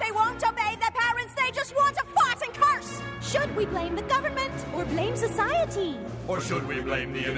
They won't obey their parents, they just want to fart and curse! Should we blame the government or blame society? Or should we blame the